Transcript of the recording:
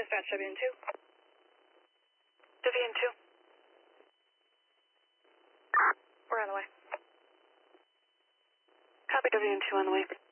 Dispatch WN2. WN2. We're on the way. Copy WN2 on the way.